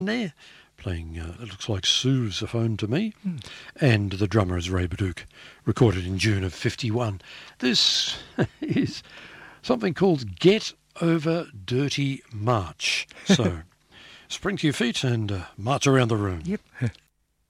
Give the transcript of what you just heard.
there playing, it looks like sousaphone to me, and the drummer is Ray Baduke, recorded in June of 51. This is something called Get Over Dirty March. So spring to your feet and march around the room. Yep.